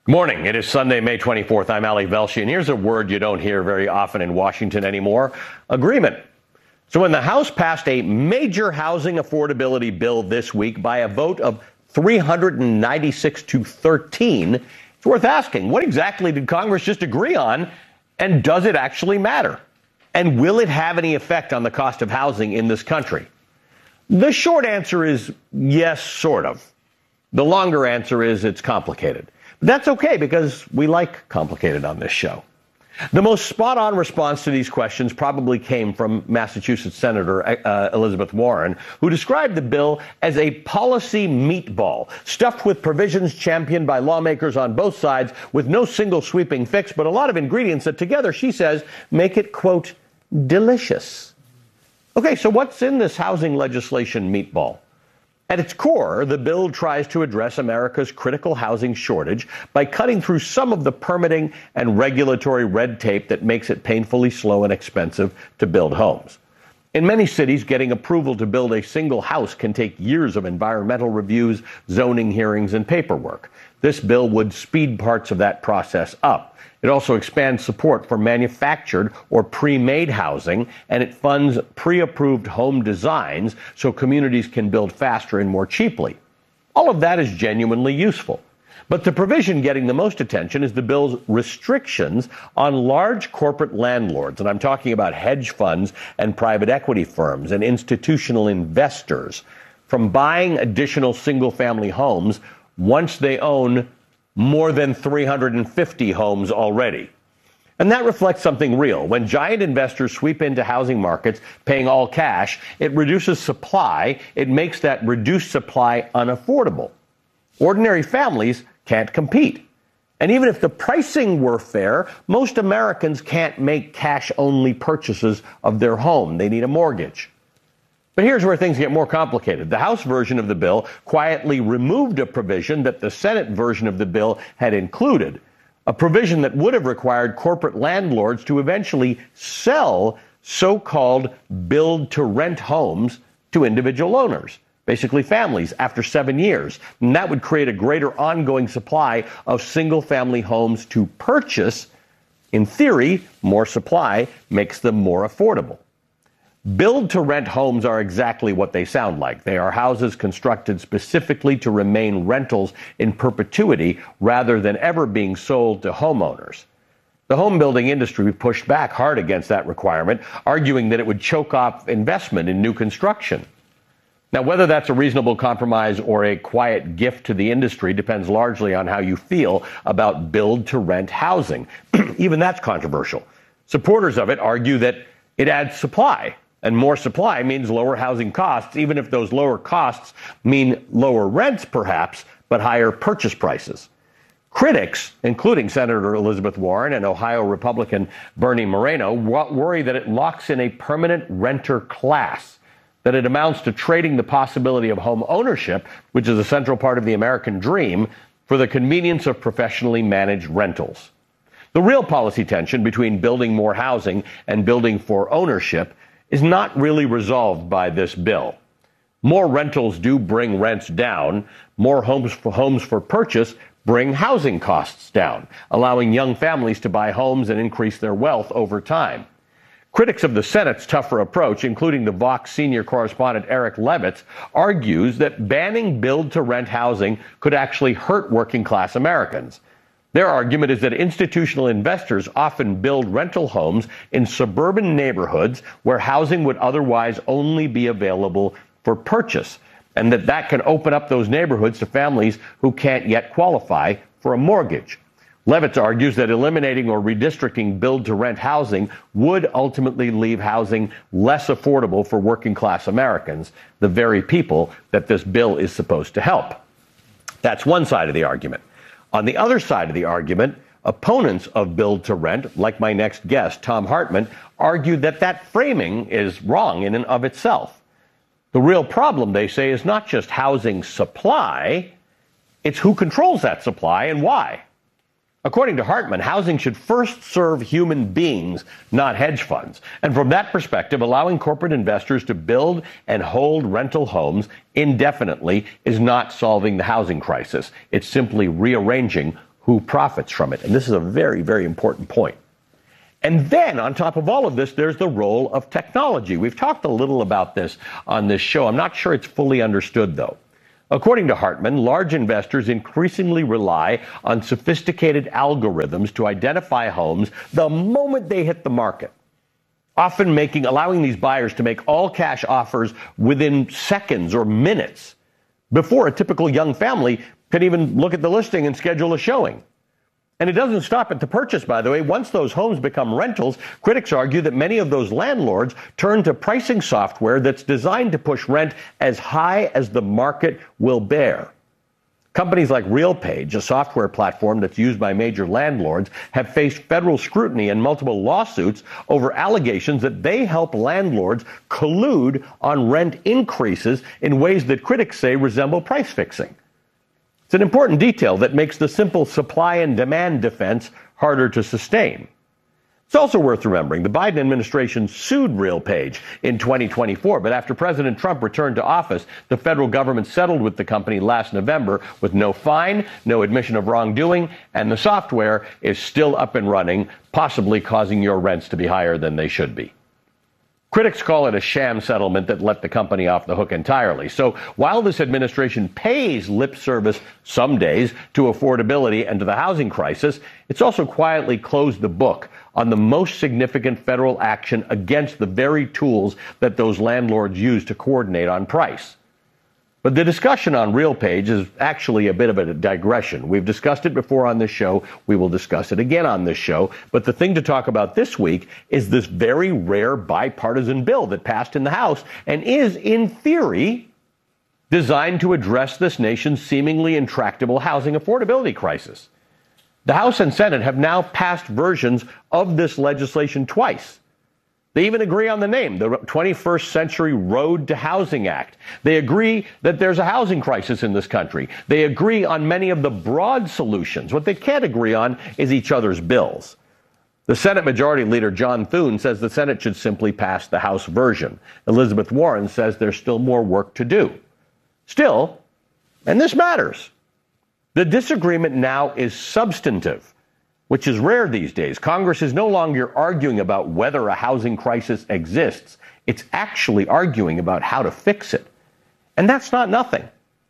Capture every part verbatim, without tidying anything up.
Morning. It is Sunday, May twenty-fourth. I'm Ali Velshi, and here's a word you don't hear very often in Washington anymore: agreement. So when the House passed a major housing affordability bill this week by a vote of three hundred ninety-six to thirteen, it's worth asking, what exactly did Congress just agree on, and does it actually matter? And will it have any effect on the cost of housing in this country? The short answer is yes, sort of. The longer answer is it's complicated. But that's okay, because we like complicated on this show. The most spot-on response to these questions probably came from Massachusetts Senator uh, Elizabeth Warren, who described the bill as a policy meatball, stuffed with provisions championed by lawmakers on both sides, with no single sweeping fix, but a lot of ingredients that together, she says, make it, quote, delicious. Okay, so what's in this housing legislation meatball? At its core, the bill tries to address America's critical housing shortage by cutting through some of the permitting and regulatory red tape that makes it painfully slow and expensive to build homes. In many cities, getting approval to build a single house can take years of environmental reviews, zoning hearings, and paperwork. This bill would speed parts of that process up. It also expands support for manufactured or pre-made housing, and it funds pre-approved home designs so communities can build faster and more cheaply. All of that is genuinely useful. But the provision getting the most attention is the bill's restrictions on large corporate landlords, and I'm talking about hedge funds and private equity firms and institutional investors, from buying additional single-family homes once they own more than three hundred fifty homes already. And that reflects something real. When giant investors sweep into housing markets paying all cash, it reduces supply. It makes that reduced supply unaffordable. Ordinary families can't compete. And even if the pricing were fair, most Americans can't make cash-only purchases of their home. They need a mortgage. But here's where things get more complicated. The House version of the bill quietly removed a provision that the Senate version of the bill had included, a provision that would have required corporate landlords to eventually sell so-called build-to-rent homes to individual owners, basically families, after seven years. And that would create a greater ongoing supply of single-family homes to purchase. In theory, more supply makes them more affordable. Build-to-rent homes are exactly what they sound like. They are houses constructed specifically to remain rentals in perpetuity rather than ever being sold to homeowners. The home building industry pushed back hard against that requirement, arguing that it would choke off investment in new construction. Now, whether that's a reasonable compromise or a quiet gift to the industry depends largely on how you feel about build-to-rent housing. Even that's controversial. Supporters of it argue that it adds supply. And more supply means lower housing costs, even if those lower costs mean lower rents, perhaps, but higher purchase prices. Critics, including Senator Elizabeth Warren and Ohio Republican Bernie Moreno, worry that it locks in a permanent renter class, that it amounts to trading the possibility of home ownership, which is a central part of the American dream, for the convenience of professionally managed rentals. The real policy tension between building more housing and building for ownership is not really resolved by this bill. More rentals do bring rents down. More homes for, homes for purchase bring housing costs down, allowing young families to buy homes and increase their wealth over time. Critics of the Senate's tougher approach, including the Vox senior correspondent Eric Levitz, argues that banning build-to-rent housing could actually hurt working-class Americans. Their argument is that institutional investors often build rental homes in suburban neighborhoods where housing would otherwise only be available for purchase, and that that can open up those neighborhoods to families who can't yet qualify for a mortgage. Levitz argues that eliminating or redistricting build-to-rent housing would ultimately leave housing less affordable for working-class Americans, the very people that this bill is supposed to help. That's one side of the argument. On the other side of the argument, opponents of build-to-rent, like my next guest, Thom Hartmann, argue that that framing is wrong in and of itself. The real problem, they say, is not just housing supply, it's who controls that supply and why. According to Hartmann, housing should first serve human beings, not hedge funds. And from that perspective, allowing corporate investors to build and hold rental homes indefinitely is not solving the housing crisis. It's simply rearranging who profits from it. And this is a very, very important point. And then on top of all of this, there's the role of technology. We've talked a little about this on this show. I'm not sure it's fully understood, though. According to Hartman, large investors increasingly rely on sophisticated algorithms to identify homes the moment they hit the market, often making, allowing these buyers to make all cash offers within seconds or minutes before a typical young family can even look at the listing and schedule a showing. And it doesn't stop at the purchase, by the way. Once those homes become rentals, critics argue that many of those landlords turn to pricing software that's designed to push rent as high as the market will bear. Companies like RealPage, a software platform that's used by major landlords, have faced federal scrutiny and multiple lawsuits over allegations that they help landlords collude on rent increases in ways that critics say resemble price fixing. It's an important detail that makes the simple supply and demand defense harder to sustain. It's also worth remembering the Biden administration sued RealPage in twenty twenty-four, but after President Trump returned to office, the federal government settled with the company last November with no fine, no admission of wrongdoing, and the software is still up and running, possibly causing your rents to be higher than they should be. Critics call it a sham settlement that let the company off the hook entirely. So while this administration pays lip service some days to affordability and to the housing crisis, it's also quietly closed the book on the most significant federal action against the very tools that those landlords use to coordinate on price. But the discussion on RealPage is actually a bit of a digression. We've discussed it before on this show. We will discuss it again on this show. But the thing to talk about this week is this very rare bipartisan bill that passed in the House and is, in theory, designed to address this nation's seemingly intractable housing affordability crisis. The House and Senate have now passed versions of this legislation twice. They even agree on the name, the twenty-first Century Road to Housing Act. They agree that there's a housing crisis in this country. They agree on many of the broad solutions. What they can't agree on is each other's bills. The Senate Majority Leader John Thune says the Senate should simply pass the House version. Elizabeth Warren says there's still more work to do. Still, and this matters, the disagreement now is substantive, which is rare these days. Congress is no longer arguing about whether a housing crisis exists. It's actually arguing about how to fix it. And that's not nothing.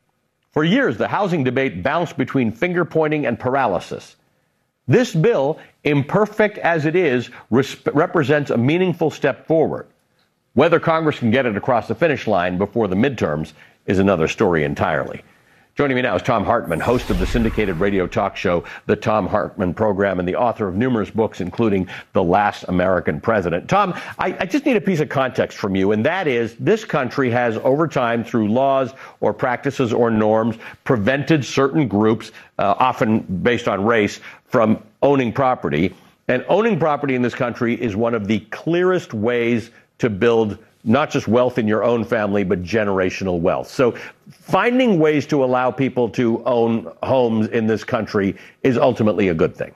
For years, the housing debate bounced between finger-pointing and paralysis. This bill, imperfect as it is, resp- represents a meaningful step forward. Whether Congress can get it across the finish line before the midterms is another story entirely. Joining me now is Thom Hartmann, host of the syndicated radio talk show, The Thom Hartmann Program, and the author of numerous books, including The Last American President. Tom, I, I just need a piece of context from you, and that is this country has, over time, through laws or practices or norms, prevented certain groups, uh, often based on race, from owning property. And owning property in this country is one of the clearest ways to build not just wealth in your own family, but generational wealth. So finding ways to allow people to own homes in this country is ultimately a good thing.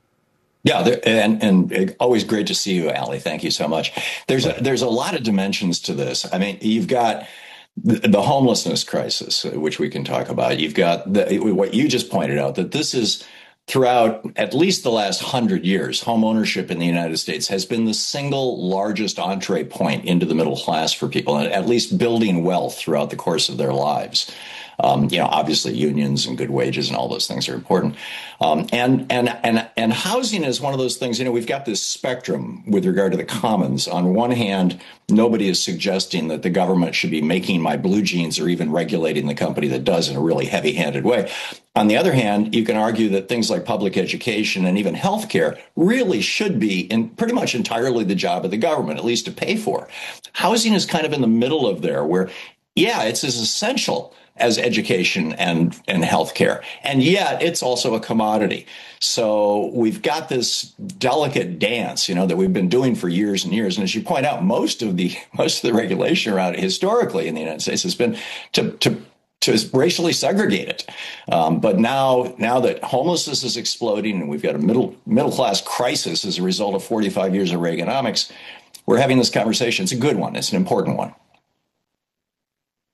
Yeah, and and always great to see you, Ali. Thank you so much. There's a, there's a lot of dimensions to this. I mean, you've got the, the homelessness crisis, which we can talk about. You've got the, what you just pointed out, that this is throughout at least the last hundred years, home ownership in the United States has been the single largest entree point into the middle class for people, and at least building wealth throughout the course of their lives. Um, you know, obviously unions and good wages and all those things are important. Um, and, and, and, and housing is one of those things, you know, we've got this spectrum with regard to the commons. On one hand, nobody is suggesting that the government should be making my blue jeans or even regulating the company that does in a really heavy handed way. On the other hand, you can argue that things like public education and even healthcare really should be in pretty much entirely the job of the government, at least to pay for. Housing is kind of in the middle of there where, yeah, it's as essential as education and, and healthcare. And yet it's also a commodity. So we've got this delicate dance, you know, that we've been doing for years and years. And as you point out, most of the most of the regulation around it historically in the United States has been to to to racially segregate it. Um, but now now that homelessness is exploding and we've got a middle middle class crisis as a result of forty-five years of Reaganomics, we're having this conversation. It's a good one. It's an important one.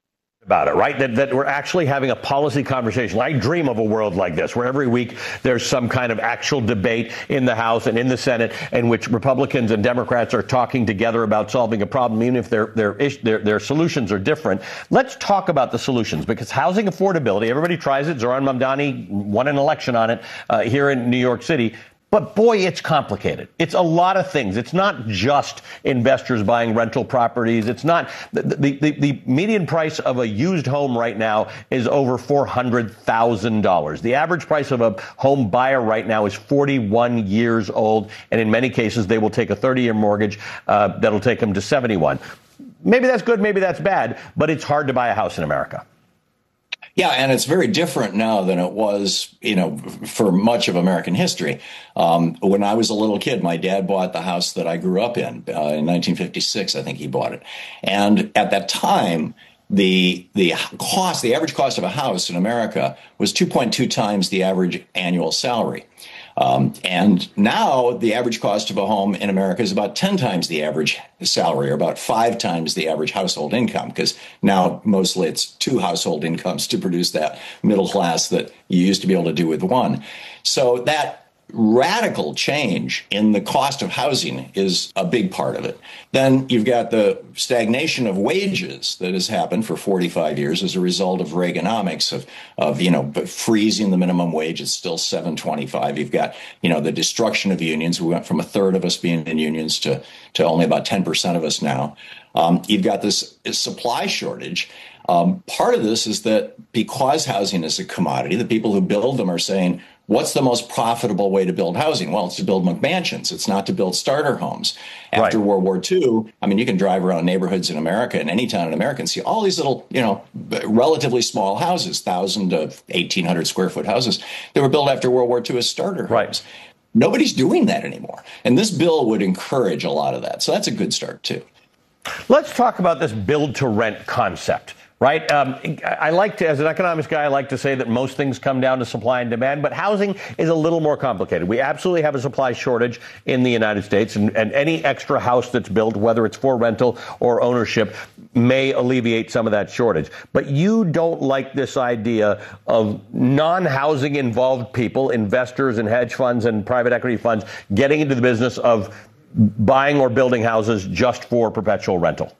about it, right? That, that we're actually having a policy conversation. I dream of a world like this, where every week there's some kind of actual debate in the House and in the Senate in which Republicans and Democrats are talking together about solving a problem, even if their their their, their solutions are different. Let's talk about the solutions, because housing affordability, everybody tries it. Zohran Mamdani won an election on it uh, here in New York City. But boy, it's complicated. It's a lot of things. It's not just investors buying rental properties. It's not the, the, the, the median price of a used home right now is over four hundred thousand dollars. The average price of a home buyer right now is forty-one years old. And in many cases, they will take a thirty year mortgage uh, that'll take them to seventy-one. Maybe that's good. Maybe that's bad. But it's hard to buy a house in America. Yeah, and it's very different now than it was, you know, for much of American history. Um, when I was a little kid, my dad bought the house that I grew up in uh, in nineteen fifty-six. I think he bought it, and at that time, the the cost, the average cost of a house in America was two point two times the average annual salary. Um, and now the average cost of a home in America is about ten times the average salary, or about five times the average household income, because now mostly it's two household incomes to produce that middle class that you used to be able to do with one. So that radical change in the cost of housing is a big part of it. Then you've got the stagnation of wages that has happened for forty-five years as a result of Reaganomics, of, of you know, freezing the minimum wage. It's still seven twenty-five. You've got, you know, the destruction of unions. We went from a third of us being in unions to, to only about ten percent of us now. Um, you've got this supply shortage. Um, part of this is that because housing is a commodity, the people who build them are saying, what's the most profitable way to build housing? Well, it's to build McMansions. It's not to build starter homes. After right. World War Two, I mean, you can drive around neighborhoods in America, in any town in America, and see all these little, you know, relatively small houses, one thousand to eighteen hundred square foot houses. They were built after World War Two as starter homes. Right. Nobody's doing that anymore. And this bill would encourage a lot of that. So that's a good start, too. Let's talk about this build to rent concept. Right. Um, I like to, as an economics guy, I like to say that most things come down to supply and demand, but housing is a little more complicated. We absolutely have a supply shortage in the United States, and, and any extra house that's built, whether it's for rental or ownership, may alleviate some of that shortage. But you don't like this idea of non-housing involved people, investors and hedge funds and private equity funds, getting into the business of buying or building houses just for perpetual rental.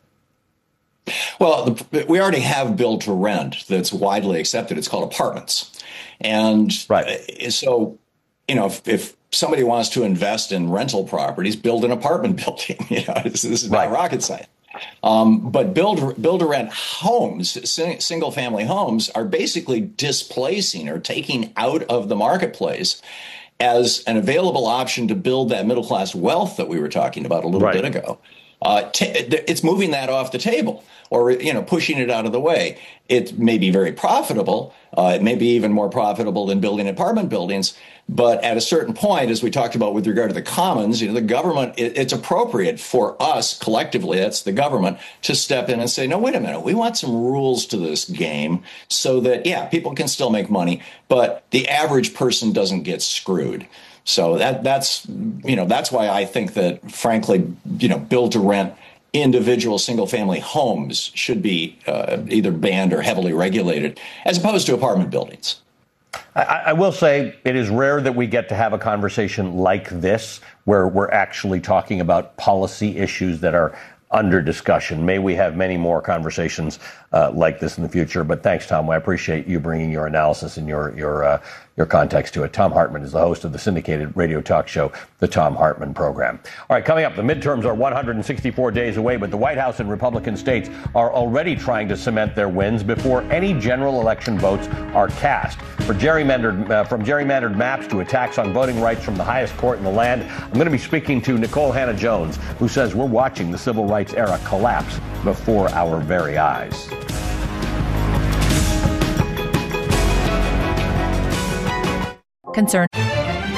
Well, the, we already have build to rent that's widely accepted. It's called apartments. And right. so, you know, if, if somebody wants to invest in rental properties, build an apartment building. You know, this, this is not right. rocket science. Um, but build build to rent homes, single family homes, are basically displacing or taking out of the marketplace as an available option to build that middle class wealth that we were talking about a little right. bit ago. Uh, t- it's moving that off the table, or, you know, pushing it out of the way. It may be very profitable. Uh, it may be even more profitable than building apartment buildings. But at a certain point, as we talked about with regard to the commons, you know, the government, it, it's appropriate for us collectively, that's the government, to step in and say, no, wait a minute, we want some rules to this game so that, yeah, people can still make money, but the average person doesn't get screwed. So that that's, you know, that's why I think that, frankly, you know, build to rent individual single family homes should be uh, either banned or heavily regulated, as opposed to apartment buildings. I, I will say it is rare that we get to have a conversation like this, where we're actually talking about policy issues that are under discussion. May we have many more conversations uh, like this in the future. But thanks, Tom. I appreciate you bringing your analysis and your your uh, your context to it. Tom Hartman is the host of the syndicated radio talk show, The Tom Hartman Program. All right, coming up, the midterms are one hundred sixty-four days away, but the White House and Republican states are already trying to cement their wins before any general election votes are cast. For gerrymandered, uh, from gerrymandered maps to attacks on voting rights from the highest court in the land, I'm going to be speaking to Nicole Hannah-Jones, who says we're watching the civil rights era collapse before our very eyes. Concern.